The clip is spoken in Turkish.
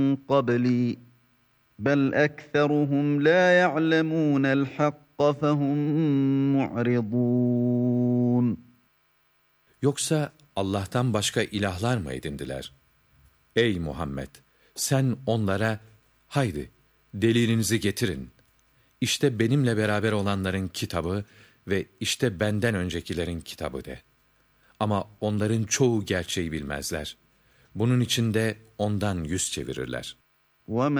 قبلي بل أكثرهم لا يعلمون الحق فهم معرضون. Yoksa Allah'tan başka ilahlar mı edindiler? Ey Muhammed! Sen onlara, haydi delilinizi getirin. İşte benimle beraber olanların kitabı ve işte benden öncekilerin kitabı de. Ama onların çoğu gerçeği bilmezler. Bunun için de ondan yüz çevirirler. وَمَا